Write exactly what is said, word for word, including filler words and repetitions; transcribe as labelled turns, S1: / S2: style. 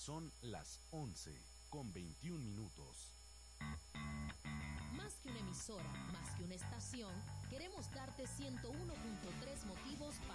S1: Son las once con veintiún minutos.
S2: Más que una emisora, más que una estación, queremos darte ciento uno punto tres motivos